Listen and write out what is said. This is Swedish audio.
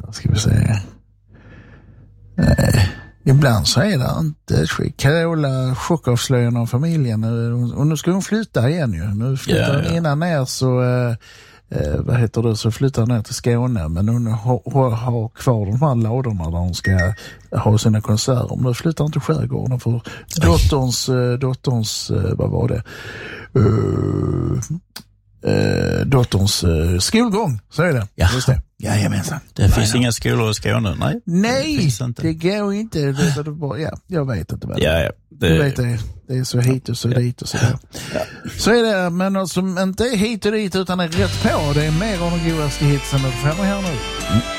ska vi säga. Ibland så är det inte Carola chockavslöjarna av familjen. Och nu ska hon flytta igen ju. Nu flyttar hon innan ner så flyttar hon ner till Skåne. Men hon har kvar de här lådorna där hon ska ha sina konserter. Men nu flyttar hon till skärgården för dotterns vad var det? Dotterns skolgång, så är det. Ja. Just det. Jajamensan. Det finns inga skolor i Skåne, nej. Det går inte. Jag vet inte vad det är. Det är så hit och så dit och så där. Så är det, men något som inte är hit och dit utan är rätt på. Det är mer av de godaste hitsen att få här nu.